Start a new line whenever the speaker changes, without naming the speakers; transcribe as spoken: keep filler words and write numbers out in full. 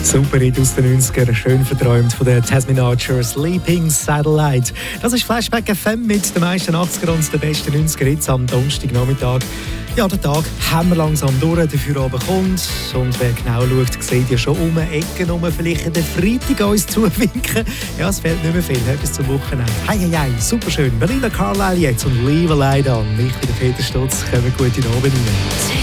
Super Hit aus den neunzigern, schön verträumt von der Tasmin Archer, Sleeping Satellite. Das ist Flashback F M mit den meisten achtziger und den besten neunziger Hits am Donnerstagnachmittag. Ja, der Tag haben wir langsam durch, dafür aber kommt. Und wer genau schaut, sieht ja schon um Ecken rum, vielleicht den Freitag uns zuwinken. Ja, es fehlt nicht mehr viel, etwas zum Wochenende. Hei, hei, hei, super schön. Belinda Carlisle jetzt und Leave a Light On. Ich bin der Peter Stutz, kommen gut in den Abend rein.